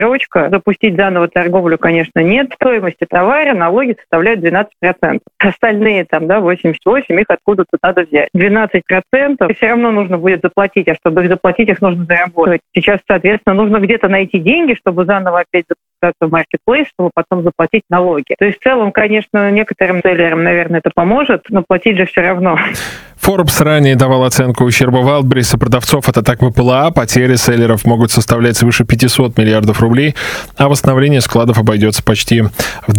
строчка. Запустить заново торговлю, конечно, нет. Стоимости товара налоги составляют 12%. Остальные 88%, их откуда-то надо взять. 12% все равно нужно будет заплатить, а чтобы их заплатить, их нужно заработать. Сейчас, соответственно, нужно где-то найти деньги, чтобы заново опять запускаться в маркетплейс, чтобы потом заплатить налоги. То есть в целом, конечно, некоторым селлерам, наверное, это поможет, но платить же все равно. Forbes ранее давал оценку ущерба Wildberries и продавцов от атак ВПЛА. Потери селлеров могут составлять свыше 500 миллиардов рублей, а восстановление складов обойдется почти в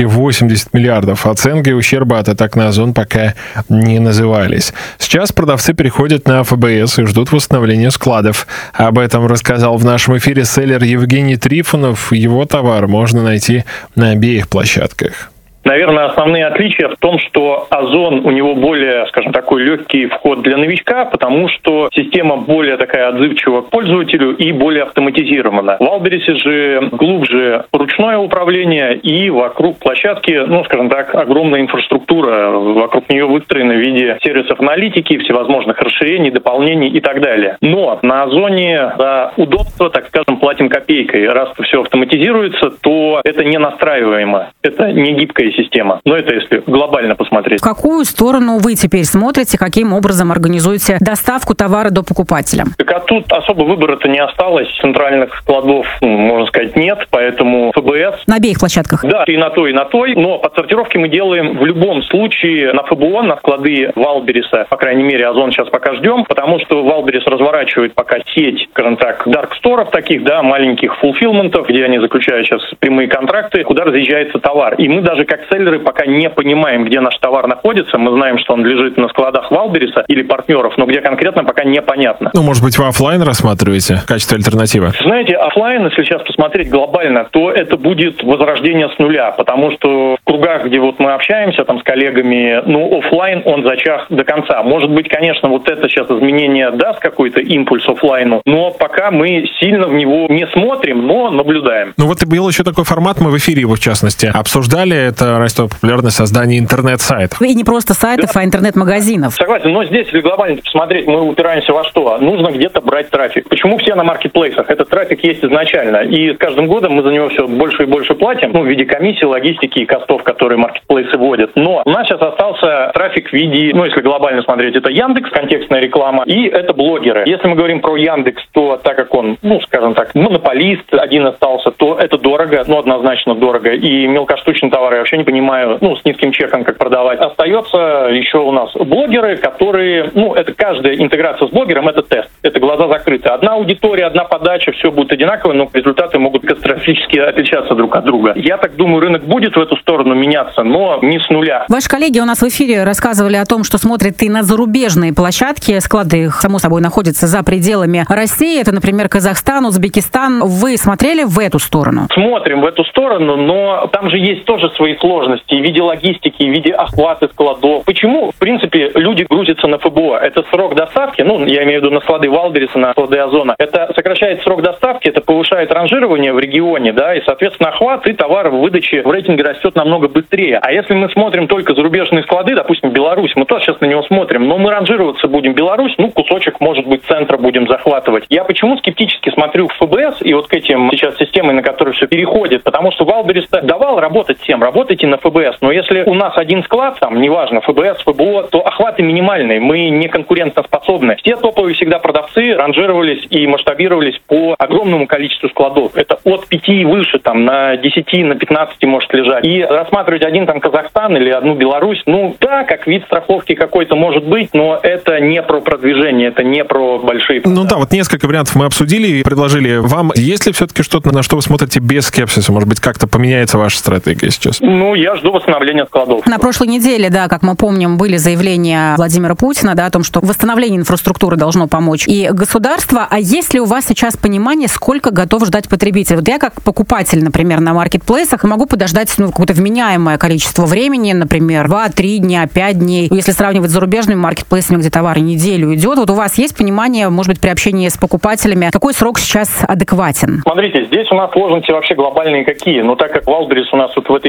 280 миллиардов. Оценки ущерба от атак на Озон пока не назывались. Сейчас продавцы переходят на ФБС и ждут восстановления складов. Об этом рассказал в нашем эфире селлер Евгений Трифонов. Его товар можно найти на обеих площадках. Наверное, основные отличия в том, что Озон, у него более, скажем, такой легкий вход для новичка, потому что система более такая отзывчива к пользователю и более автоматизирована. В Wildberries же глубже ручное управление и вокруг площадки, скажем так, огромная инфраструктура. Вокруг нее выстроена в виде сервисов аналитики, всевозможных расширений, дополнений и так далее. Но на Озоне за удобство, так скажем, платим копейкой. Раз все автоматизируется, то это не настраиваемо. Это не гибкая система. Но это если глобально посмотреть. В какую сторону вы теперь смотрите, каким образом организуете доставку товара до покупателя? Так а тут особо выбора-то не осталось. Центральных складов, можно сказать, нет, поэтому ФБС... На обеих площадках? Да, и на той. Но подсортировки мы делаем в любом случае на ФБО, на склады Wildberries. По крайней мере, Озон сейчас пока ждем, потому что Wildberries разворачивает пока сеть, скажем так, дарк-сторов таких, маленьких фулфилментов, где они заключают сейчас прямые контракты, куда разъезжается товар. И мы даже как селлеры пока не понимаем, где наш товар находится. Мы знаем, что он лежит на складах Wildberries или партнеров, но где конкретно пока непонятно. Может быть, вы офлайн рассматриваете в качестве альтернативы? Знаете, офлайн, если сейчас посмотреть глобально, то это будет возрождение с нуля, потому что в кругах, где мы общаемся с коллегами, офлайн он зачах до конца. Может быть, конечно, это сейчас изменение даст какой-то импульс офлайну, но пока мы сильно в него не смотрим, но наблюдаем. И был еще такой формат, мы в эфире его, в частности, обсуждали, это растет популярность создания интернет-сайтов. И не просто сайтов, а интернет-магазинов. Согласен, но здесь, если глобально посмотреть, мы упираемся во что? Нужно где-то брать трафик. Почему все на маркетплейсах? Этот трафик есть изначально, и с каждым годом мы за него все больше и больше платим, в виде комиссии, логистики и костов, которые маркетплейсы вводят. Но у нас сейчас остался трафик в виде, если глобально смотреть, это Яндекс, контекстная реклама, и это блогеры. Если мы говорим про Яндекс, то так как он, скажем так, монополист один остался, то это дорого, однозначно дорого, и мелкоштучные товары я вообще не понимаю, с низким чеком как продавать. Остается еще у нас блогеры, которые, это каждая интеграция с блогером, это тест, это глаза закрыты. Одна аудитория, одна подача, все будет одинаково, но результаты могут катастрофически отличаться друг от друга. Я так думаю, рынок будет в эту сторону меняться, но не с нуля. Ваши коллеги у нас в эфире рассказывали о том, что смотрят и на зарубежные площадки. Склады их, само собой, находятся за пределами России. Это, например, Казахстан, Узбекистан. Вы смотрели в эту сторону? Смотрим в эту сторону, но там же есть тоже свои сложности в виде логистики, в виде охвата складов. Почему, в принципе, люди грузятся на ФБО? Это срок доставки, я имею в виду на склады Wildberries, на склады Озона. Это сокращает срок доставки, это повышает ранжирование в регионе, и, соответственно, охват и товар в выдаче в рейтинге растет намного быстрее. А если мы смотрим только зарубежные склады, допустим, Беларусь, мы тоже сейчас на него смотрим, но мы ранжироваться будем Беларусь, кусочек, может быть, центра будем захватывать. Я почему скептически смотрю в ФБС и к этим сейчас системам, на которые все переходит, потому что Wildberries давал работать всем, работайте на ФБС, но если у нас один склад, неважно, ФБС, ФБО, то охваты минимальные, мы не конкурентоспособны. Все топовые всегда продавцы ранжировались и масштабировались по огромному количеству складов. Это от 5 и выше, на 10, на 15 может лежать. И рассматривать один Казахстан или одну Беларусь, как вид страховки какой-то может быть, но это не про продвижение, это не про большие... Несколько вариантов мы обсудили и предложили вам. Есть ли все-таки что-то, на что вы смотрите без скепсиса? Может быть, как-то поменяется ваша стратегия сейчас? Я жду восстановления складов. На прошлой неделе, как мы помним, были заявления Владимира Путина, о том, что восстановление инфраструктуры должно помочь и государство. А есть ли у вас сейчас понимание, сколько готов ждать потребитель? Я как покупатель, например, на маркетплейсах могу подождать какое-то вменяемое количество времени, например, 2-3 дня, 5 дней. Если сравнивать с зарубежными маркетплейсами, где товар неделю идет, у вас есть понимание, может быть, при общении с покупателями, какой срок сейчас адекватен? Смотрите, здесь у нас сложности вообще глобальные какие. Так как Wildberries у нас в этой беде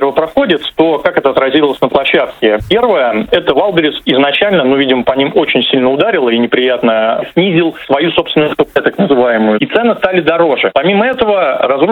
первопроходец, то как это отразилось на площадке? Первое, это Валберес изначально, видимо, по ним очень сильно ударило и неприятно снизил свою собственную СПП, так называемую. И цены стали дороже. Помимо этого,